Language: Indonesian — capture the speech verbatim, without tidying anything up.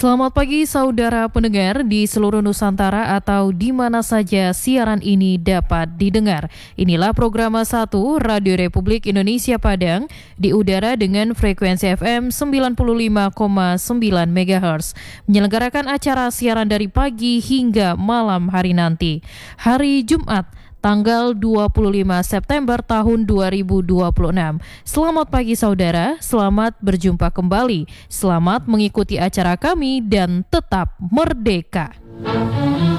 Selamat pagi saudara pendengar di seluruh Nusantara atau di mana saja siaran ini dapat didengar. Inilah program satu Radio Republik Indonesia Padang di udara dengan frekuensi F M sembilan puluh lima koma sembilan megahertz. Menyelenggarakan acara siaran dari pagi hingga malam hari nanti. Hari Jumat, tanggal dua puluh lima September tahun dua ribu dua puluh enam. Selamat pagi saudara, selamat berjumpa kembali. Selamat mengikuti acara kami dan tetap merdeka.